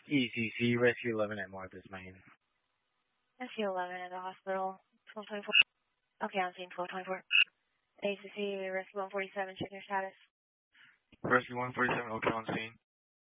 ECC, Rescue 11 at Martha's, Maine. Rescue 11 at the hospital, 1224. Okay, on scene 1224. ACC, Rescue 147, check your status. Rescue 147, okay, on scene.